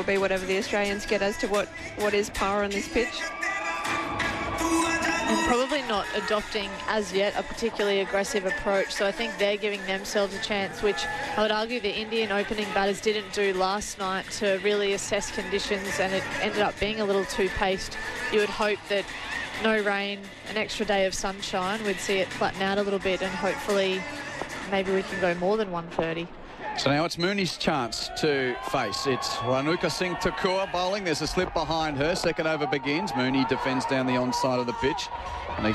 be whatever the Australians get as to what is power on this pitch. And probably not adopting as yet a particularly aggressive approach. So I think they're giving themselves a chance, which I would argue the Indian opening batters didn't do last night, to really assess conditions, and it ended up being a little too paced. You would hope that no rain, an extra day of sunshine, we'd see it flatten out a little bit, and hopefully maybe we can go more than 130. So now it's Mooney's chance to face. It's Ranuka Singh Thakur bowling. There's a slip behind her. Second over begins. Mooney defends down the onside of the pitch. And